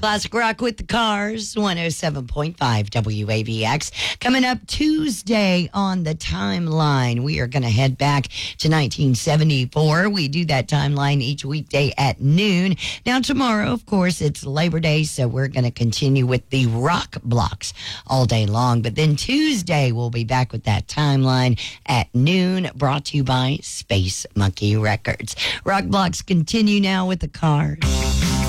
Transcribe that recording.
Classic rock with the Cars, 107.5 WAVX. Coming up Tuesday on the timeline, we are going to head back to 1974. We do that timeline each weekday at noon. Now, tomorrow, of course, it's Labor Day, so we're going to continue with the rock blocks all day long. But then Tuesday, we'll be back with that timeline at noon, brought to you by Space Monkey Records. Rock blocks continue now with the Cars.